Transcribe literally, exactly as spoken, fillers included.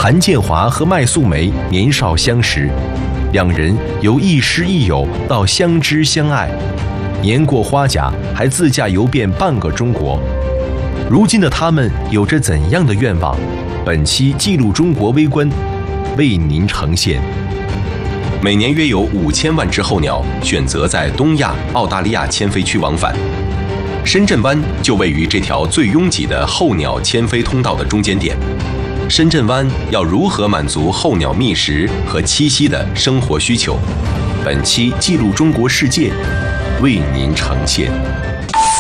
韩建华和麦素梅年少相识，两人由亦师亦友到相知相爱，年过花甲还自驾游遍半个中国。如今的他们有着怎样的愿望？本期记录中国微观为您呈现。 每年约有五千万只候鸟选择在东亚、澳大利亚迁飞区往返，深圳湾就位于这条最拥挤的候鸟迁飞通道的中间点。深圳湾要如何满足候鸟觅食和栖息的生活需求？本期记录中国世界为您呈现。